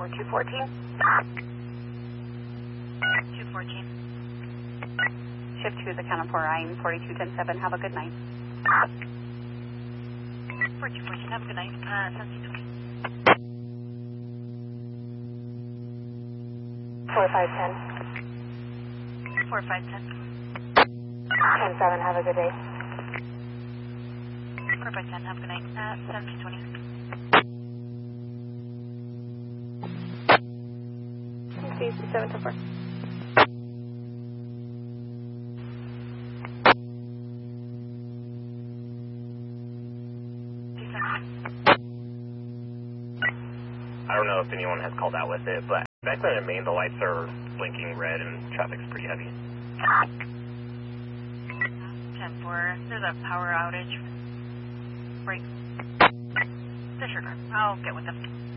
over 214. 214. Shift 2 is accounted for, Ryan, 42107. Have a good night. 4214, have a good night. Sunset 20. 4510. 4510. 107, have a good day. 4510, have a good night. 1720. CC 724. I don't know if anyone has called out with it, but back then in Maine, the lights are blinking red and traffic's pretty heavy. 10-4, there's a power outage. Right. Disregard. I'll get with them.